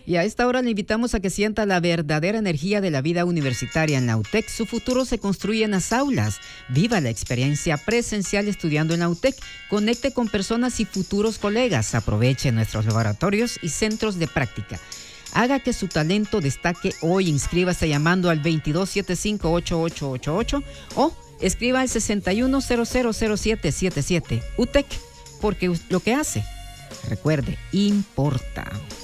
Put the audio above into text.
Y a esta hora le invitamos a que sienta la verdadera energía de la vida universitaria en la UTEC. Su futuro se construye en las aulas. Viva la experiencia presencial estudiando en la UTEC. Conecte con personas y futuros colegas. Aproveche nuestros laboratorios y centros de práctica. Haga que su talento destaque hoy. Inscríbase llamando al 2275-8888 o escriba al 61000777. UTEC, porque lo que hace, recuerde, importa.